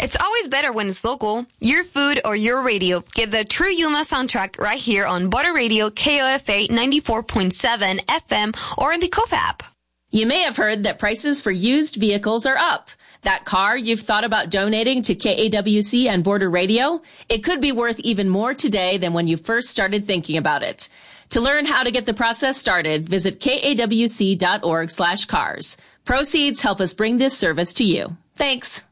It's always better when it's local. Your food or your radio. Get the True Yuma soundtrack right here on Butter Radio, KOFA 94.7 FM, or in the KOFA app. You may have heard that prices for used vehicles are up. That car you've thought about donating to KAWC and Border Radio, it could be worth even more today than when you first started thinking about it. To learn how to get the process started, visit kawc.org/cars. Proceeds help us bring this service to you. Thanks.